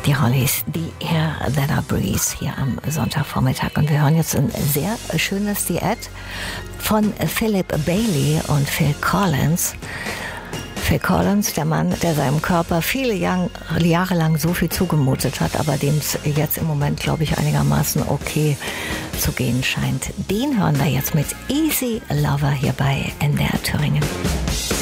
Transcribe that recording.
Die Hollies, The Air That I Breathe, hier am Sonntagvormittag. Und wir hören jetzt ein sehr schönes Duett von Philip Bailey und Phil Collins. Phil Collins, der Mann, der seinem Körper viele Jahre lang so viel zugemutet hat, aber dem es jetzt im Moment, glaube ich, einigermaßen okay zu gehen scheint. Den hören wir jetzt mit Easy Lover hier bei NDR Thüringen.